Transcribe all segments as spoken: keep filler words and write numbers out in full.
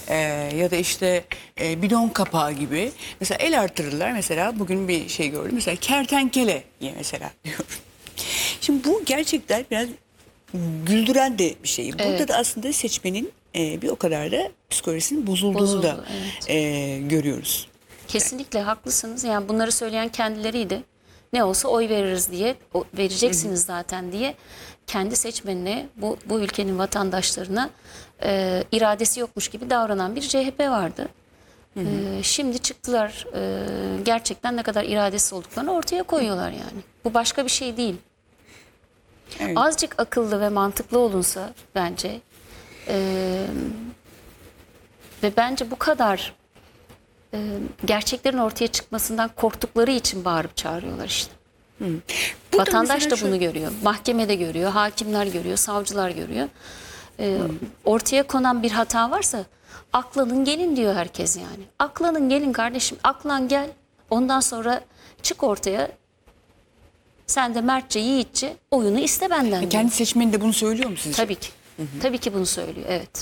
e, ya da işte e, bidon kapağı gibi. Mesela el artırırlar. Mesela bugün bir şey gördüm. Mesela kertenkele diye mesela diyorum. Şimdi bu gerçekten biraz güldüren de bir şey. Burada Evet. da aslında seçmenin e, bir o kadar da psikolojisinin bozulduğunu da Bozuldu, evet. e, görüyoruz. Kesinlikle haklısınız. Yani bunları söyleyen kendileriydi. Ne olsa oy veririz diye, o, vereceksiniz zaten diye kendi seçmenine, bu, bu ülkenin vatandaşlarına e, iradesi yokmuş gibi davranan bir C H P vardı. E, şimdi çıktılar, e, gerçekten ne kadar iradesiz olduklarını ortaya koyuyorlar yani. Bu başka bir şey değil. Evet. Azıcık akıllı ve mantıklı olunsa bence e, ve bence bu kadar e, gerçeklerin ortaya çıkmasından korktukları için bağırıp çağırıyorlar işte. Burada Vatandaş mesela da şöyle- bunu görüyor. Mahkemede görüyor, hakimler görüyor, savcılar görüyor. E, ortaya konan bir hata varsa aklanın gelin diyor herkes yani. Aklanın gelin kardeşim, aklan gel. Ondan sonra çık ortaya. Sen de mertçe, yiğitçe oyunu iste benden diyor. Kendi seçmeni de bunu söylüyor mu sizce? Tabii ki. Tabii ki bunu söylüyor, evet.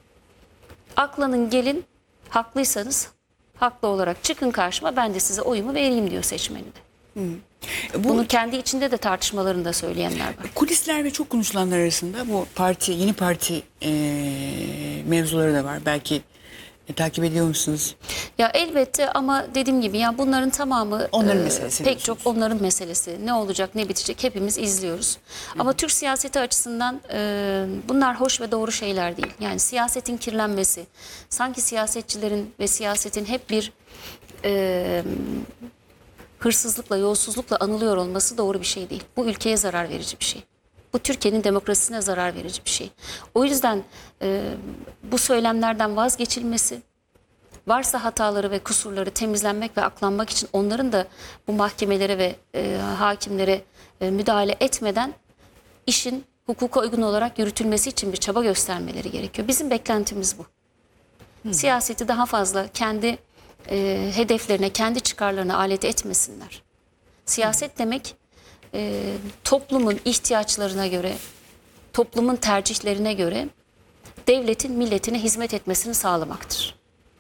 Aklanın gelin, haklıysanız haklı olarak çıkın karşıma, ben de size oyumu vereyim diyor seçmeni de. Bu Bunu kendi içinde de tartışmalarında söyleyenler var. kulisler ve çok konuşulanlar arasında bu parti, yeni parti e, mevzuları da var. Belki e, takip ediyor musunuz? Ya elbette, ama dediğim gibi ya bunların tamamı Onların e, meselesi pek çok diyorsunuz. onların meselesi. Ne olacak, ne bitecek hepimiz izliyoruz. Ama Türk siyaseti açısından e, bunlar hoş ve doğru şeyler değil. Yani siyasetin kirlenmesi, sanki siyasetçilerin ve siyasetin hep bir e, hırsızlıkla, yolsuzlukla anılıyor olması doğru bir şey değil. Bu ülkeye zarar verici bir şey. Bu Türkiye'nin demokrasisine zarar verici bir şey. O yüzden e, bu söylemlerden vazgeçilmesi, varsa hataları ve kusurları temizlenmek ve aklanmak için onların da bu mahkemelere ve e, hakimlere e, müdahale etmeden işin hukuka uygun olarak yürütülmesi için bir çaba göstermeleri gerekiyor. Bizim beklentimiz bu. Siyaseti daha fazla kendi e, hedeflerine, kendi çıkarlarına alet etmesinler. Siyaset demek e, toplumun ihtiyaçlarına göre, toplumun tercihlerine göre devletin milletine hizmet etmesini sağlamaktır.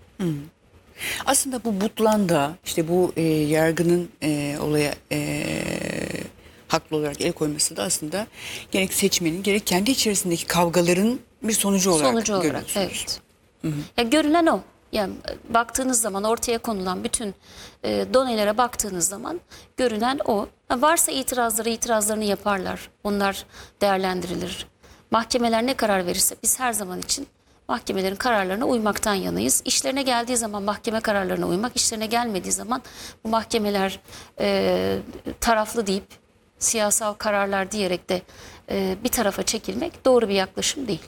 Aslında bu Butlan'da işte bu e, yargının e, olaya e, haklı olarak el koyması da aslında gerek seçmenin gerek kendi içerisindeki kavgaların bir sonucu olarak Sonucu olarak, görüyorsunuz. evet. Ya görünen o. Yani baktığınız zaman, ortaya konulan bütün e, donelere baktığınız zaman görünen o. Ha, varsa itirazları, itirazlarını yaparlar. Onlar değerlendirilir. Mahkemeler ne karar verirse biz her zaman için mahkemelerin kararlarına uymaktan yanayız. İşlerine geldiği zaman mahkeme kararlarına uymak, işlerine gelmediği zaman bu mahkemeler e, taraflı deyip siyasal kararlar diyerek de e, bir tarafa çekilmek doğru bir yaklaşım değil.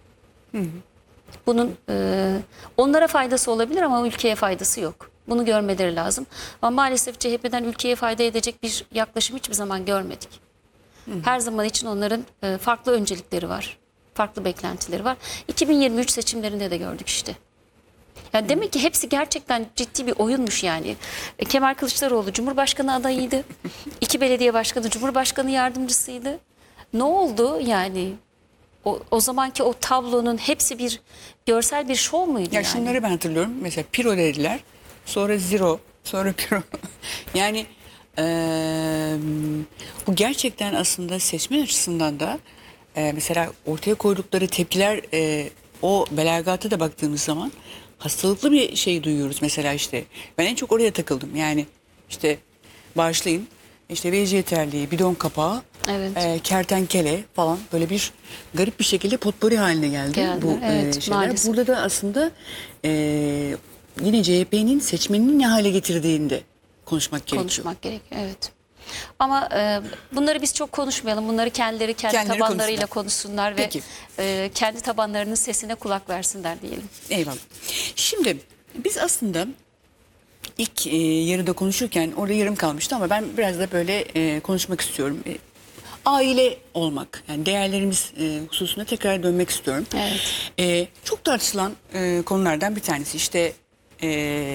Bunun e, onlara faydası olabilir ama ülkeye faydası yok. Bunu görmeleri lazım. Ama maalesef C H P'den ülkeye fayda edecek bir yaklaşım hiçbir zaman görmedik. Her zaman için onların e, farklı öncelikleri var. Farklı beklentileri var. iki bin yirmi üç seçimlerinde de gördük işte. Yani demek ki hepsi gerçekten ciddi bir oyunmuş yani. E, Kemal Kılıçdaroğlu Cumhurbaşkanı adayıydı. İki belediye başkanı Cumhurbaşkanı yardımcısıydı. Ne oldu yani? O, o zamanki o tablonun hepsi bir görsel bir şov muydu Ya yani? şunları ben hatırlıyorum. Mesela Piro dediler. Sonra Zero. Sonra Piro. Yani eee, bu gerçekten aslında seçmen açısından da eee, mesela ortaya koydukları tepkiler, eee, o belagatı da baktığımız zaman hastalıklı bir şey duyuyoruz. Mesela işte ben en çok oraya takıldım. Yani işte bağışlayın. İşte V C terliği, bidon kapağı, Evet. eee, kertenkele falan böyle bir garip bir şekilde potpori haline geldi, Geldi, bu evet, eee, şeyler. maalesef. Burada da aslında eee, yine C H P'nin seçmenini ne hale getirdiğini de konuşmak gerekiyor. Konuşmak gerekiyor, evet. Ama e, bunları biz çok konuşmayalım. Bunları kendileri kendi Kendileri tabanlarıyla konuşsunlar. konuşsunlar ve Peki. e, kendi tabanlarının sesine kulak versinler diyelim. Eyvallah. Şimdi biz aslında ilk e, yarıda konuşurken orada yarım kalmıştı ama ben biraz da böyle e, konuşmak istiyorum. E, aile olmak, yani değerlerimiz e, hususuna tekrar dönmek istiyorum. Evet. E, çok tartışılan e, konulardan bir tanesi işte e,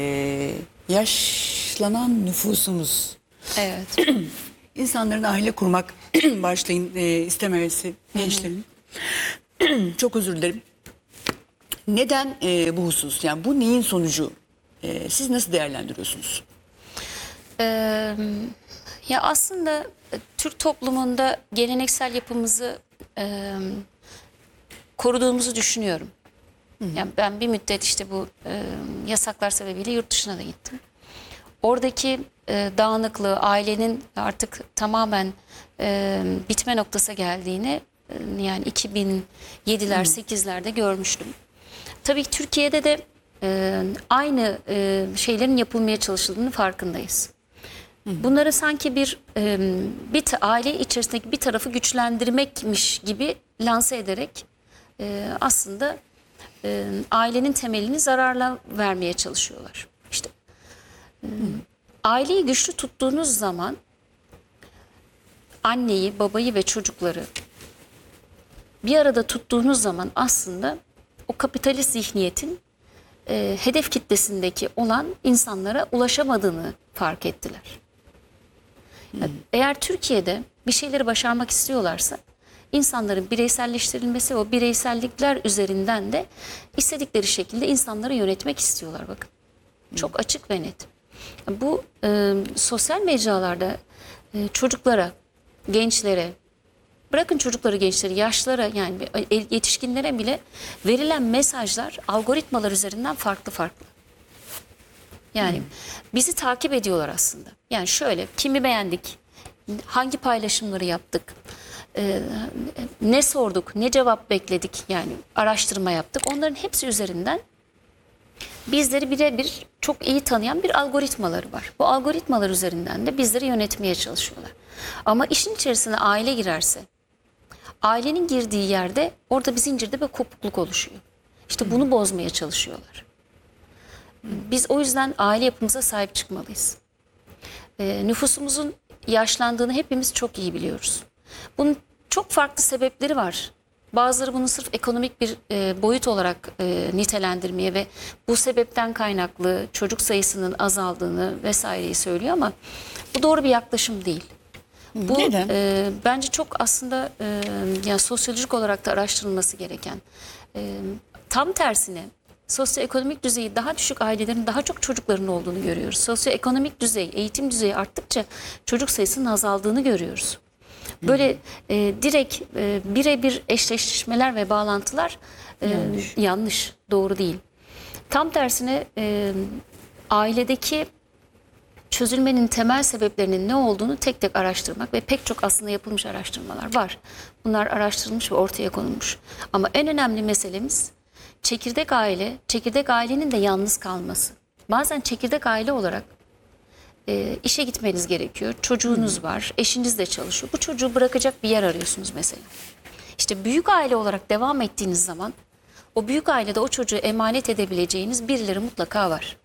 yaşlanan nüfusumuz. Evet. İnsanların aile kurmak başlayın e, istememesi gençlerin. Çok özür dilerim. Neden e, bu husus? Yani bu neyin sonucu? E, siz nasıl değerlendiriyorsunuz? Ee, ya aslında e, Türk toplumunda geleneksel yapımızı e, koruduğumuzu düşünüyorum. Yani ben bir müddet işte bu e, yasaklar sebebiyle yurt dışına da gittim. Oradaki e, dağınıklığı, ailenin artık tamamen e, bitme noktası geldiğini e, yani iki bin yediler, sekizlerde görmüştüm. Tabii ki Türkiye'de de e, aynı e, şeylerin yapılmaya çalışıldığını farkındayız. Bunları sanki bir e, bir ta- aile içerisindeki bir tarafı güçlendirmekmiş gibi lanse ederek e, aslında e, ailenin temelini zararla vermeye çalışıyorlar. İşte e, aileyi güçlü tuttuğunuz zaman anneyi, babayı ve çocukları bir arada tuttuğunuz zaman aslında o kapitalist zihniyetin e, hedef kitlesindeki olan insanlara ulaşamadığını fark ettiler. Yani eğer Türkiye'de bir şeyleri başarmak istiyorlarsa insanların bireyselleştirilmesi, o bireysellikler üzerinden de istedikleri şekilde insanları yönetmek istiyorlar bakın. Çok açık ve net. Bu e, sosyal mecralarda e, çocuklara, gençlere, bırakın çocukları, gençleri, yaşlara yani yetişkinlere bile verilen mesajlar algoritmalar üzerinden farklı farklı. Yani bizi takip ediyorlar aslında. Yani şöyle, kimi beğendik, hangi paylaşımları yaptık, e, ne sorduk, ne cevap bekledik, yani araştırma yaptık. Onların hepsi üzerinden bizleri birebir çok iyi tanıyan bir algoritmaları var. Bu algoritmalar üzerinden de bizleri yönetmeye çalışıyorlar. Ama işin içerisine aile girerse, ailenin girdiği yerde orada bir zincirde bir kopukluk oluşuyor. İşte bunu bozmaya çalışıyorlar. Biz o yüzden aile yapımıza sahip çıkmalıyız. E, nüfusumuzun yaşlandığını hepimiz çok iyi biliyoruz. Bunun çok farklı sebepleri var. Bazıları bunu sırf ekonomik bir e, boyut olarak e, nitelendirmeye ve bu sebepten kaynaklı çocuk sayısının azaldığını vesaireyi söylüyor ama bu doğru bir yaklaşım değil. Bu Neden? E, bence çok aslında e, yani sosyolojik olarak da araştırılması gereken. E, tam tersine sosyoekonomik düzeyi daha düşük ailelerin daha çok çocukların olduğunu görüyoruz. Sosyoekonomik düzey, eğitim düzeyi arttıkça çocuk sayısının azaldığını görüyoruz. Böyle e, direkt e, birebir eşleşmeler ve bağlantılar e, yanlış. yanlış, doğru değil. Tam tersine e, ailedeki çözülmenin temel sebeplerinin ne olduğunu tek tek araştırmak ve pek çok aslında yapılmış araştırmalar var. Bunlar araştırılmış ve ortaya konulmuş. Ama en önemli meselemiz çekirdek aile, çekirdek ailenin de yalnız kalması. Bazen çekirdek aile olarak e, işe gitmeniz gerekiyor. Çocuğunuz var, eşiniz de çalışıyor. Bu çocuğu bırakacak bir yer arıyorsunuz mesela. İşte büyük aile olarak devam ettiğiniz zaman o büyük ailede o çocuğu emanet edebileceğiniz birileri mutlaka var.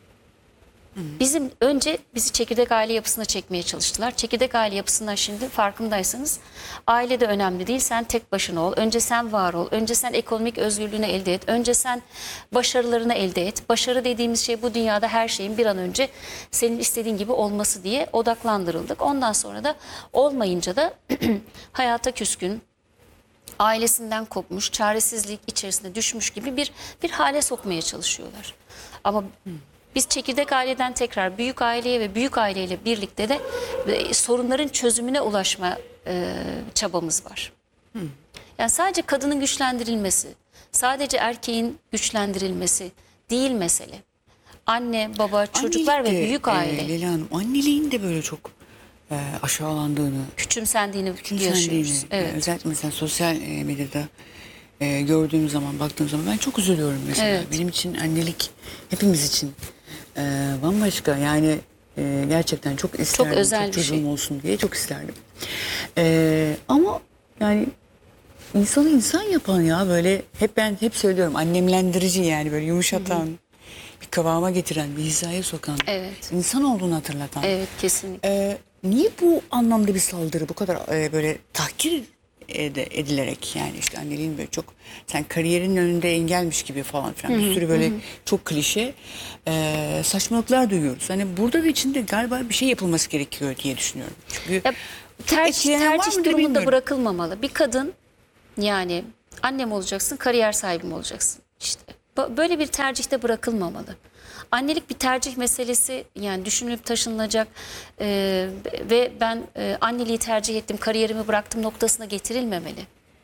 Bizim önce bizi çekirdek aile yapısına çekmeye çalıştılar. Çekirdek aile yapısından şimdi farkındaysanız aile de önemli değil. Sen tek başına ol. Önce sen var ol. Önce sen ekonomik özgürlüğünü elde et. Önce sen başarılarını elde et. Başarı dediğimiz şey bu dünyada her şeyin bir an önce senin istediğin gibi olması diye odaklandırıldık. Ondan sonra da olmayınca da hayata küskün, ailesinden kopmuş, çaresizlik içerisine düşmüş gibi bir bir hale sokmaya çalışıyorlar. Ama biz çekirdek aileden tekrar büyük aileye ve büyük aileyle birlikte de e, sorunların çözümüne ulaşma e, çabamız var. Hı. Yani sadece kadının güçlendirilmesi, sadece erkeğin güçlendirilmesi değil mesele. Anne, baba, çocuklar Annelik ve de, büyük aile. E, Leyla Hanım, anneliğin de böyle çok e, aşağılandığını, Küçümsendiğini küçümsendiğini, yaşıyoruz. Evet. e, özellikle mesela sosyal e, medyada e, gördüğüm zaman, baktığım zaman ben çok üzülüyorum mesela. Evet. Benim için annelik hepimiz için e, bambaşka, yani e, gerçekten çok isterdim. Çok özel çok bir çocuğum şey. olsun diye çok isterdim. E, ama yani insanı insan yapan, ya böyle hep ben hep söylüyorum, annemlendirici, yani böyle yumuşatan, hı hı, bir kıvama getiren, bir hizaya sokan, Evet. insan olduğunu hatırlatan. Evet, kesinlikle. E, niye bu anlamda bir saldırı bu kadar e, böyle tahkir ed- edilerek, yani işte anneliğin böyle çok, sen kariyerin önünde engelmiş gibi falan filan, bir sürü böyle çok klişe e, saçmalıklar duyuyoruz. Hani burada da içinde galiba bir şey yapılması gerekiyor diye düşünüyorum. Çünkü Ya, tercih etkileyen var tercih mıdır durumunda bilmiyorum. bırakılmamalı. Bir kadın, yani annem olacaksın, kariyer sahibi mi olacaksın? İşte bu- böyle bir tercihte bırakılmamalı. Annelik bir tercih meselesi, yani düşünülüp taşınılacak e, ve ben e, anneliği tercih ettim, kariyerimi bıraktım noktasına getirilmemeli.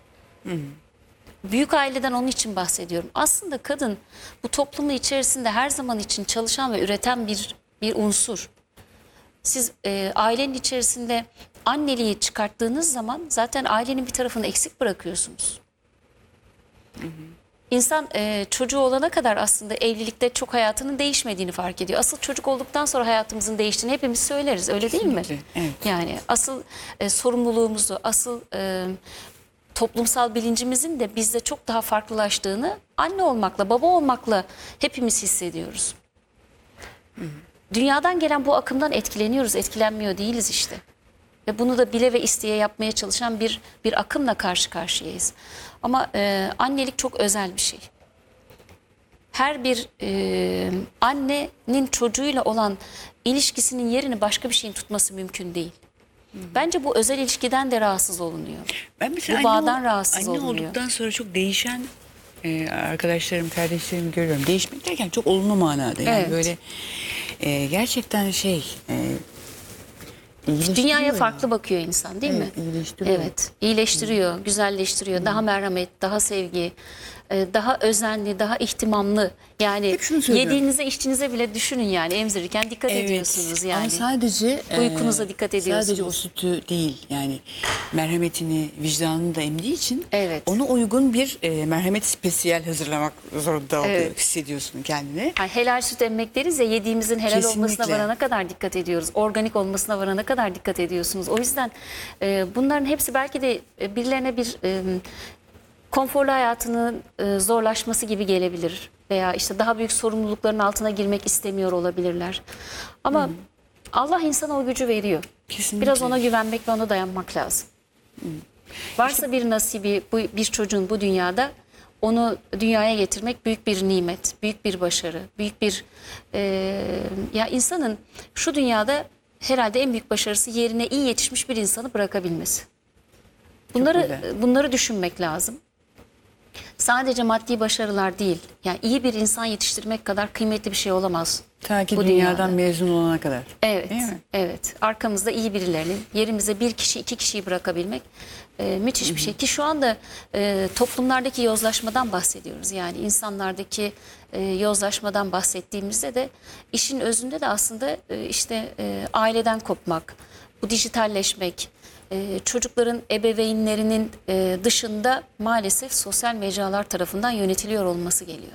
Büyük aileden onun için bahsediyorum. Aslında kadın bu toplumun içerisinde her zaman için çalışan ve üreten bir bir unsur. Siz e, ailenin içerisinde anneliği çıkarttığınız zaman zaten ailenin bir tarafını eksik bırakıyorsunuz. İnsan e, çocuğu olana kadar aslında evlilikte çok hayatının değişmediğini fark ediyor. Asıl çocuk olduktan sonra hayatımızın değiştiğini hepimiz söyleriz, öyle değil mi? Kesinlikle, evet. Yani asıl e, sorumluluğumuzu, asıl e, toplumsal bilincimizin de bizde çok daha farklılaştığını anne olmakla, baba olmakla hepimiz hissediyoruz. Dünyadan gelen bu akımdan etkileniyoruz, etkilenmiyor değiliz işte. Ve bunu da bile ve isteye yapmaya çalışan bir bir akımla karşı karşıyayız. Ama e, annelik çok özel bir şey. Her bir e, annenin çocuğuyla olan ilişkisinin yerini başka bir şeyin tutması mümkün değil. Bence bu özel ilişkiden de rahatsız olunuyor. Ben mesela Bu anne, bağdan ol- rahatsız anne olunuyor. olduktan sonra çok değişen e, arkadaşlarım, kardeşlerimi görüyorum. Değişmek derken çok olumlu manada. Yani Evet. böyle e, gerçekten şey e, iyileştiriyor Dünyaya yani. farklı bakıyor insan, değil Evet, mi? iyileştiriyor. Evet, iyileştiriyor, güzelleştiriyor. Daha merhamet, daha sevgi, e, daha özenli, daha ihtimamlı. Yani Hep şunu söylüyorum. yediğinize, içtiğinize bile düşünün, yani emzirirken dikkat ediyorsunuz yani. Ama sadece Uykunuza e, dikkat ediyorsunuz. Sadece o sütü değil, yani merhametini, vicdanını da emdiği için Evet. ona uygun bir e, merhamet spesiyel hazırlamak zorunda oluyor, Evet. hissediyorsun kendini. Yani helal süt emmek deriz ya, yediğimizin helal olmasına Kesinlikle. varana kadar dikkat ediyoruz. Organik olmasına varana kadar dikkat ediyorsunuz. O yüzden e, bunların hepsi belki de e, birilerine bir e, konforlu hayatının e, zorlaşması gibi gelebilir. Veya işte daha büyük sorumlulukların altına girmek istemiyor olabilirler. Ama Allah insana o gücü veriyor. Kesinlikle. Biraz ona güvenmek ve ona dayanmak lazım. Varsa bir nasibi bu, bir çocuğun bu dünyada, onu dünyaya getirmek büyük bir nimet, büyük bir başarı, büyük bir e, ya insanın şu dünyada herhalde en büyük başarısı yerine iyi yetişmiş bir insanı bırakabilmesi. Bunları güzel. bunları düşünmek lazım. Sadece maddi başarılar değil. Yani iyi bir insan yetiştirmek kadar kıymetli bir şey olamaz. Ta ki bu dünyadan dünyada. mezun olana kadar. Evet, Değil mi? evet. Arkamızda iyi birilerinin, yerimize bir kişi, iki kişiyi bırakabilmek e, müthiş bir şey. Ki şu anda e, toplumlardaki yozlaşmadan bahsediyoruz. Yani insanlardaki e, yozlaşmadan bahsettiğimizde de işin özünde de aslında e, işte e, aileden kopmak, bu dijitalleşmek, e, çocukların ebeveynlerinin e, dışında maalesef sosyal mecralar tarafından yönetiliyor olması geliyor.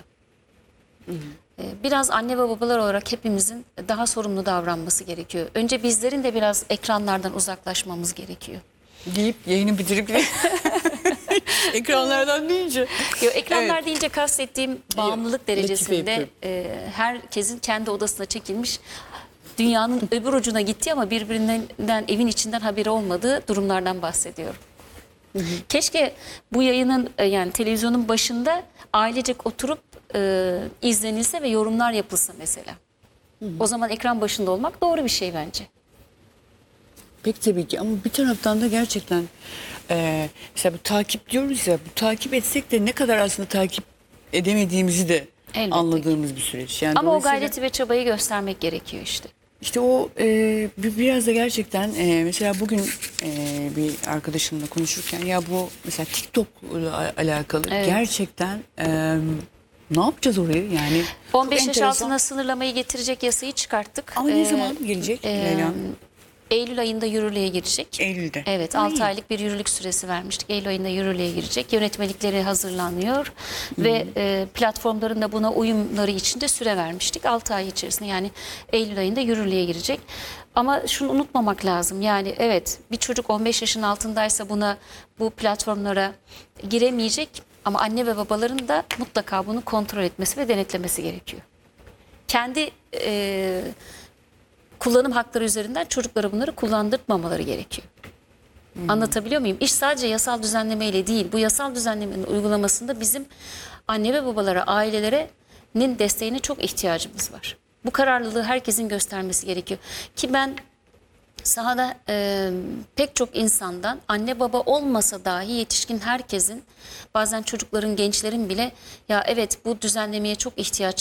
Biraz anne ve babalar olarak hepimizin daha sorumlu davranması gerekiyor. Önce bizlerin de biraz ekranlardan uzaklaşmamız gerekiyor. Deyip yayını bitirip ekranlardan deyince. Yo, ekranlar Evet. deyince kastettiğim bağımlılık Latife derecesinde yapıyorum. e, herkesin kendi odasına çekilmiş, dünyanın öbür ucuna gitti ama birbirinden evin içinden haberi olmadığı durumlardan bahsediyorum. Keşke bu yayının e, yani televizyonun başında ailecek oturup e, izlenilse ve yorumlar yapılsa mesela. O zaman ekran başında olmak doğru bir şey bence. Pek tabii ki, ama bir taraftan da gerçekten e, mesela bu takip diyoruz ya, bu takip etsek de ne kadar aslında takip edemediğimizi de Elbette anladığımız bir süreç. Yani Ama o dolayısıyla gayreti ve çabayı göstermek gerekiyor işte. işte o e, bi- biraz da gerçekten e, mesela bugün e, bir arkadaşımla konuşurken ya bu mesela TikTok'la alakalı Evet. gerçekten e, ne yapacağız orayı yani? on beş Çok yaş enteresan. altına sınırlamayı getirecek yasayı çıkarttık. Ama ne Ee, zaman gelecek e, Leyla Hanım? Eylül ayında yürürlüğe girecek. Eylül'de. Evet, Ha, altı iyi. aylık bir yürürlük süresi vermiştik. Eylül ayında yürürlüğe girecek. Yönetmelikleri hazırlanıyor ve e, platformların da buna uyumları için de süre vermiştik. altı ay içerisinde, yani Eylül ayında yürürlüğe girecek. Ama şunu unutmamak lazım. Yani evet, bir çocuk on beş yaşın altındaysa buna, bu platformlara giremeyecek, ama anne ve babaların da mutlaka bunu kontrol etmesi ve denetlemesi gerekiyor. Kendi e, kullanım hakları üzerinden çocuklara bunları kullandırtmamaları gerekiyor. Anlatabiliyor muyum? İş sadece yasal düzenlemeyle değil. Bu yasal düzenlemenin uygulamasında bizim anne ve babalara, ailelerinin desteğine çok ihtiyacımız var. Bu kararlılığı herkesin göstermesi gerekiyor. Ki ben sahada e, pek çok insandan, anne baba olmasa dahi yetişkin herkesin, bazen çocukların, gençlerin bile ya evet bu düzenlemeye çok ihtiyaç